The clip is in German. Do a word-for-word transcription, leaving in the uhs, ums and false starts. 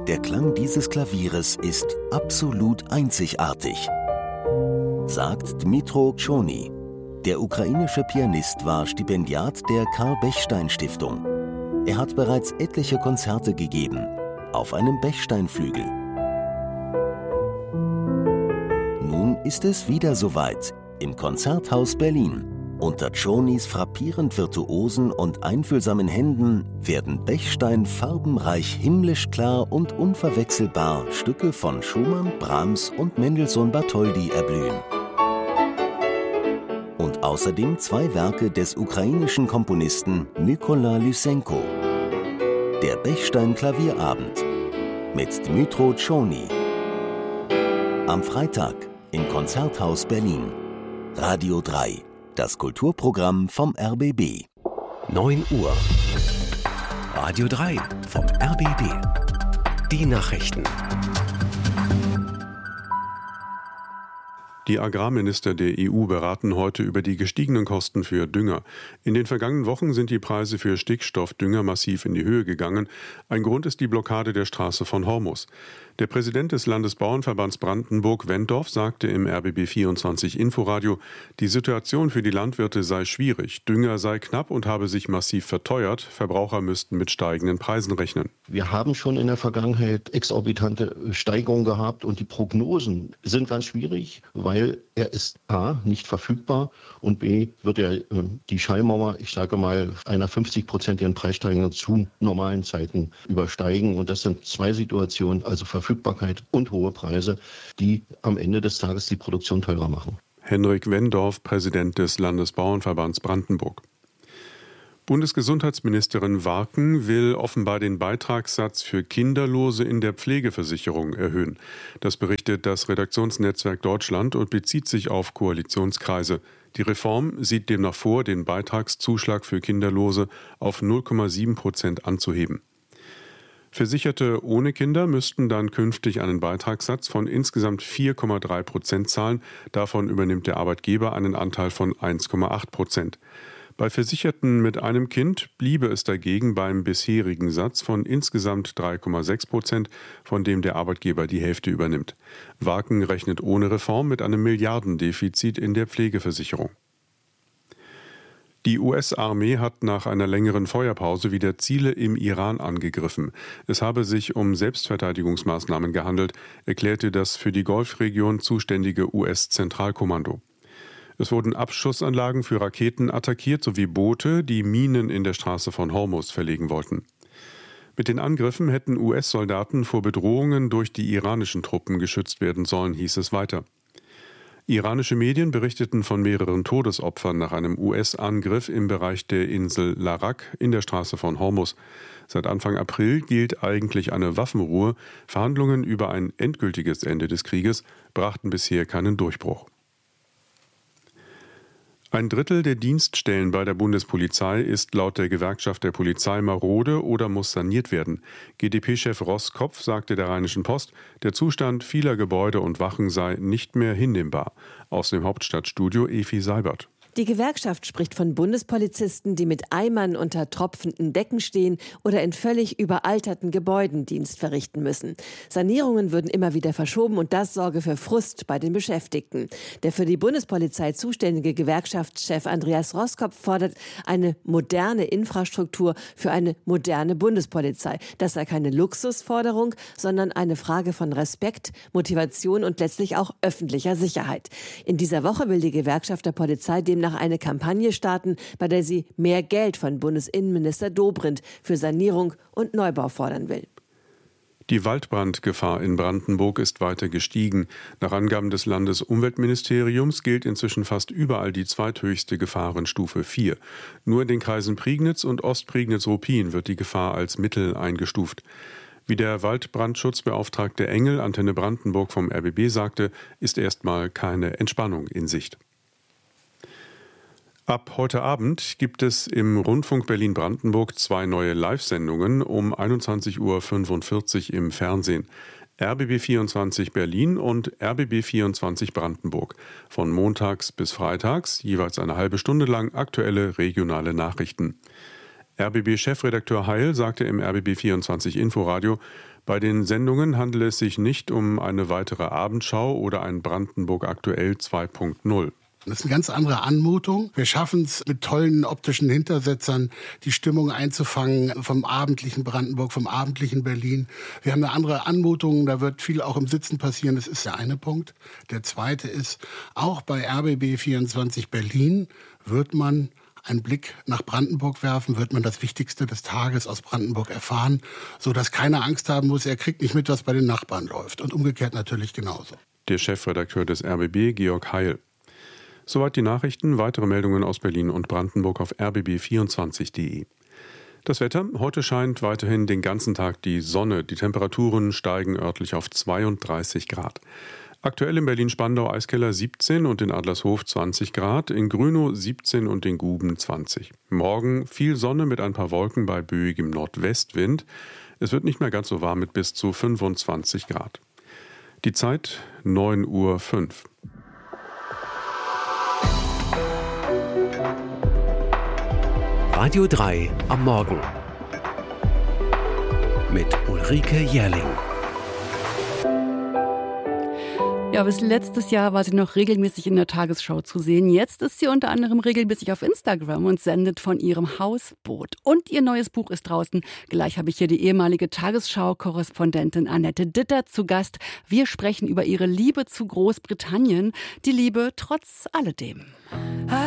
Der Klang dieses Klavieres ist absolut einzigartig, sagt Dmytro Chony. Der ukrainische Pianist war Stipendiat der Karl-Bechstein-Stiftung. Er hat bereits etliche Konzerte gegeben, auf einem Bechsteinflügel. Nun ist es wieder soweit, im Konzerthaus Berlin. Unter Chonys frappierend virtuosen und einfühlsamen Händen werden Bechstein farbenreich, himmlisch klar und unverwechselbar Stücke von Schumann, Brahms und Mendelssohn-Bartholdy erblühen. Und außerdem zwei Werke des ukrainischen Komponisten Mykola Lysenko. Der Bechstein-Klavierabend mit Dmytro Chony. Am Freitag im Konzerthaus Berlin. Radio drei. Das Kulturprogramm vom R B B. neun Uhr. Radio drei vom R B B. Die Nachrichten. Die Agrarminister der E U beraten heute über die gestiegenen Kosten für Dünger. In den vergangenen Wochen sind die Preise für Stickstoffdünger massiv in die Höhe gegangen. Ein Grund ist die Blockade der Straße von Hormus. Der Präsident des Landesbauernverbands Brandenburg, Wendorf, sagte im R B B vierundzwanzig Inforadio, die Situation für die Landwirte sei schwierig, Dünger sei knapp und habe sich massiv verteuert, Verbraucher müssten mit steigenden Preisen rechnen. Wir haben schon in der Vergangenheit exorbitante Steigerungen gehabt und die Prognosen sind ganz schwierig, weil er ist A, nicht verfügbar und B, wird er äh, die Schallmauer, ich sage mal, einer fünfzig-prozentigen Preissteigerung zu normalen Zeiten übersteigen. Und das sind zwei Situationen, also Verfügbarkeit und hohe Preise, die am Ende des Tages die Produktion teurer machen. Henrik Wendorf, Präsident des Landesbauernverbands Brandenburg. Bundesgesundheitsministerin Warken will offenbar den Beitragssatz für Kinderlose in der Pflegeversicherung erhöhen. Das berichtet das Redaktionsnetzwerk Deutschland und bezieht sich auf Koalitionskreise. Die Reform sieht demnach vor, den Beitragszuschlag für Kinderlose auf null Komma sieben Prozent anzuheben. Versicherte ohne Kinder müssten dann künftig einen Beitragssatz von insgesamt vier Komma drei Prozent zahlen. Davon übernimmt der Arbeitgeber einen Anteil von eins Komma acht Prozent. Bei Versicherten mit einem Kind bliebe es dagegen beim bisherigen Satz von insgesamt drei Komma sechs Prozent, von dem der Arbeitgeber die Hälfte übernimmt. Warken rechnet ohne Reform mit einem Milliardendefizit in der Pflegeversicherung. Die U S-Armee hat nach einer längeren Feuerpause wieder Ziele im Iran angegriffen. Es habe sich um Selbstverteidigungsmaßnahmen gehandelt, erklärte das für die Golfregion zuständige U S-Zentralkommando. Es wurden Abschussanlagen für Raketen attackiert sowie Boote, die Minen in der Straße von Hormus verlegen wollten. Mit den Angriffen hätten U S-Soldaten vor Bedrohungen durch die iranischen Truppen geschützt werden sollen, hieß es weiter. Iranische Medien berichteten von mehreren Todesopfern nach einem U S-Angriff im Bereich der Insel Larak in der Straße von Hormus. Seit Anfang April gilt eigentlich eine Waffenruhe. Verhandlungen über ein endgültiges Ende des Krieges brachten bisher keinen Durchbruch. Ein Drittel der Dienststellen bei der Bundespolizei ist laut der Gewerkschaft der Polizei marode oder muss saniert werden. G d P-Chef Roskopf sagte der Rheinischen Post, der Zustand vieler Gebäude und Wachen sei nicht mehr hinnehmbar. Aus dem Hauptstadtstudio Efi Seibert. Die Gewerkschaft spricht von Bundespolizisten, die mit Eimern unter tropfenden Decken stehen oder in völlig überalterten Gebäuden Dienst verrichten müssen. Sanierungen würden immer wieder verschoben und das sorge für Frust bei den Beschäftigten. Der für die Bundespolizei zuständige Gewerkschaftschef Andreas Roskopf fordert eine moderne Infrastruktur für eine moderne Bundespolizei. Das sei keine Luxusforderung, sondern eine Frage von Respekt, Motivation und letztlich auch öffentlicher Sicherheit. In dieser Woche will die Gewerkschaft der Polizei demnach eine Kampagne starten, bei der sie mehr Geld von Bundesinnenminister Dobrindt für Sanierung und Neubau fordern will. Die Waldbrandgefahr in Brandenburg ist weiter gestiegen. Nach Angaben des Landesumweltministeriums gilt inzwischen fast überall die zweithöchste Gefahrenstufe vier. Nur in den Kreisen Prignitz und Ostprignitz-Ruppin wird die Gefahr als mittel eingestuft. Wie der Waldbrandschutzbeauftragte Engel, Antenne Brandenburg vom R B B sagte, ist erstmal keine Entspannung in Sicht. Ab heute Abend gibt es im Rundfunk Berlin-Brandenburg zwei neue Live-Sendungen um einundzwanzig Uhr fünfundvierzig im Fernsehen. R B B vierundzwanzig Berlin und R B B vierundzwanzig Brandenburg. Von montags bis freitags, jeweils eine halbe Stunde lang, aktuelle regionale Nachrichten. R B B-Chefredakteur Heil sagte im R B B vierundzwanzig Inforadio, bei den Sendungen handele es sich nicht um eine weitere Abendschau oder ein Brandenburg aktuell zwei Punkt null. Das ist eine ganz andere Anmutung. Wir schaffen es mit tollen optischen Hintersetzern, die Stimmung einzufangen vom abendlichen Brandenburg, vom abendlichen Berlin. Wir haben eine andere Anmutung, da wird viel auch im Sitzen passieren. Das ist der eine Punkt. Der zweite ist, auch bei R B B vierundzwanzig Berlin wird man einen Blick nach Brandenburg werfen, wird man das Wichtigste des Tages aus Brandenburg erfahren, sodass keiner Angst haben muss, er kriegt nicht mit, was bei den Nachbarn läuft. Und umgekehrt natürlich genauso. Der Chefredakteur des R B B, Georg Heil. Soweit die Nachrichten. Weitere Meldungen aus Berlin und Brandenburg auf r b b vierundzwanzig punkt d e. Das Wetter. Heute scheint weiterhin den ganzen Tag die Sonne. Die Temperaturen steigen örtlich auf zweiunddreißig Grad. Aktuell in Berlin-Spandau-Eiskeller siebzehn und in Adlershof zwanzig Grad, in Grünow siebzehn und in Guben zwanzig. Morgen viel Sonne mit ein paar Wolken bei böigem Nordwestwind. Es wird nicht mehr ganz so warm mit bis zu fünfundzwanzig Grad. Die Zeit neun Uhr fünf. Radio drei am Morgen mit Ulrike Jährling. Ja, bis letztes Jahr war sie noch regelmäßig in der Tagesschau zu sehen. Jetzt ist sie unter anderem regelmäßig auf Instagram und sendet von ihrem Hausboot. Und ihr neues Buch ist draußen. Gleich habe ich hier die ehemalige Tagesschau-Korrespondentin Annette Ditter zu Gast. Wir sprechen über ihre Liebe zu Großbritannien. Die Liebe trotz alledem.